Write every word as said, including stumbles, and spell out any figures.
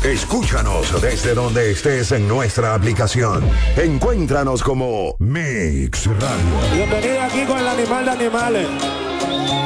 Escúchanos desde donde estés en nuestra aplicación. Encuéntranos como Mix Radio. Bienvenido aquí con el animal de animales.